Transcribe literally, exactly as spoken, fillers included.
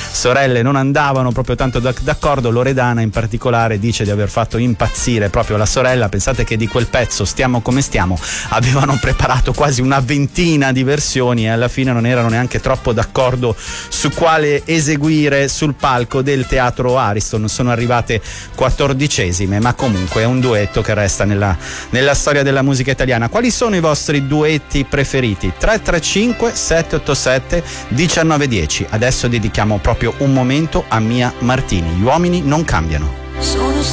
sorelle non andavano proprio tanto d'accordo. Loredana in particolare dice di aver fatto impazzire proprio la sorella. Pensate che di quel pezzo Stiamo come stiamo avevano preparato quasi una ventina di versioni e alla fine non erano neanche troppo d'accordo su quale eseguire sul palco del Teatro Ariston. Sono arrivate quattordicesime, ma comunque è un duetto che resta nella, nella storia della musica italiana. Quali sono i vostri duetti preferiti? tre tre cinque sette otto sette uno nove uno zero. Adesso dedichiamo proprio un momento a Mia Martini. Gli uomini non cambiano.